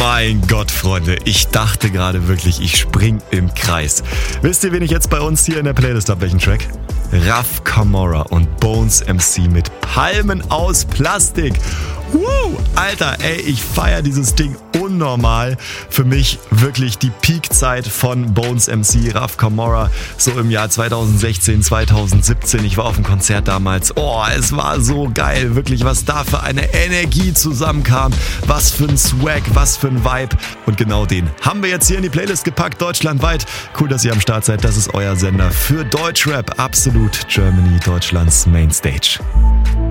Mein Gott, Freunde, ich dachte gerade wirklich, ich spring im Kreis. Wisst ihr, wen ich jetzt bei uns hier in der Playlist habe? Welchen Track? Raf Camora und Bones MC mit Palmen aus Plastik. Alter, ey, ich feiere dieses Ding unnormal. Für mich wirklich die Peakzeit von Bones MC, Raf Camora, so im Jahr 2016, 2017. Ich war auf dem Konzert damals. Oh, es war so geil, wirklich, was da für eine Energie zusammenkam. Was für ein Swag, was für ein Vibe. Und genau den haben wir jetzt hier in die Playlist gepackt, deutschlandweit. Cool, dass ihr am Start seid. Das ist euer Sender für Deutschrap. Absolut Germany, Deutschlands Mainstage.